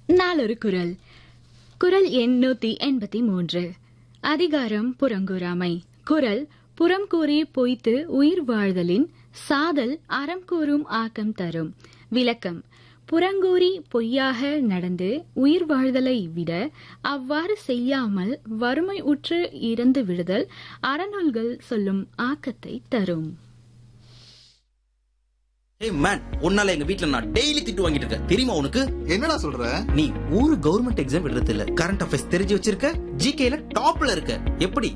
நாளொரு குரல். குரல் எண் 183. அதிகாரம் புறங்கூறாமை. குரல் புறம் கூறி பொய்த்து உயிர் வாழ்தலின் சாதல் அறம் கூறும் ஆக்கம் தரும். விளக்கம்: புறங்கூறி பொய்யாக நடந்து உயிர் வாழ்தலை விட அவ்வாறு செய்யாமல் வறுமை உற்று இறந்து விடுதல் அறநூல்கள் சொல்லும் ஆக்கத்தை தரும். ஏய் மேன், உன்னால எங்க வீட்ல நான் டெய்லி திட்டு வாங்கிட்டு இருக்கேன், தெரியுமா உனக்கு? என்னடா சொல்ற? நீ ஒரு கவர்மெண்ட் எக்ஸாம் எழுதுறது இல்ல, கரண்ட் அஃபேர்ஸ் தெரிஞ்சு வச்சிருக்க, ஜிகேல டாப்ல இருக்க, எப்படி